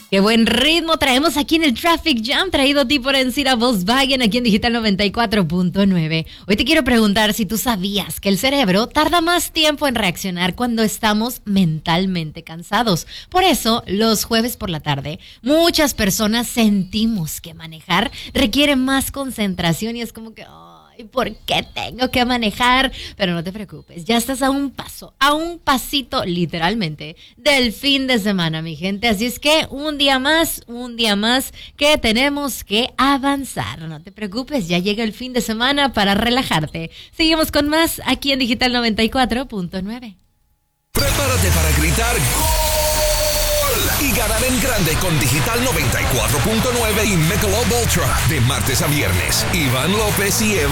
Qué buen ritmo traemos aquí en el Traffic Jam, traído a ti por Encira Volkswagen, aquí en Digital 94.9. Hoy te quiero preguntar si tú sabías que el cerebro tarda más tiempo en reaccionar cuando estamos mentalmente cansados. Por eso, los jueves por la tarde, muchas personas sentimos que manejar requiere más concentración y es como que... ¿y por qué tengo que manejar? Pero no te preocupes, ya estás a un pasito literalmente del fin de semana, mi gente. Así es que un día más que tenemos que avanzar. No te preocupes, ya llega el fin de semana para relajarte. Seguimos con más aquí en Digital 94.9. Prepárate para gritar ¡Gol! Y ganar en grande con Digital 94.9 y Michelob Ultra de martes a viernes. Iván López y Eva